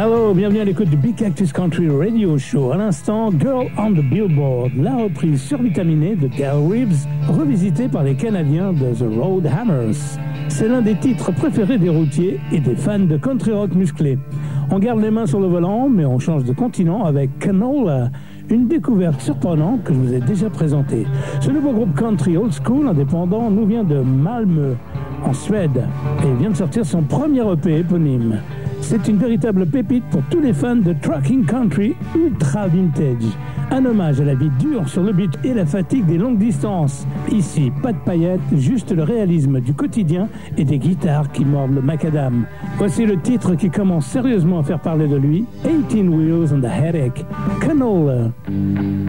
Hello, bienvenue à l'écoute du Big Cactus Country Radio Show. À l'instant, Girl on the Billboard, la reprise survitaminée de Del Reeves, revisitée par les Canadiens de The Road Hammers. C'est l'un des titres préférés des routiers et des fans de country rock musclé. On garde les mains sur le volant, mais on change de continent avec Canola, une découverte surprenante que je vous ai déjà présentée. Ce nouveau groupe country old school indépendant nous vient de Malmö, en Suède, et vient de sortir son premier EP éponyme. C'est une véritable pépite pour tous les fans de trucking country ultra vintage. Un hommage à la vie dure sur le beat et la fatigue des longues distances. Ici, pas de paillettes, juste le réalisme du quotidien et des guitares qui mordent le macadam. Voici le titre qui commence sérieusement à faire parler de lui, 18 Wheels and a Headache, Canola.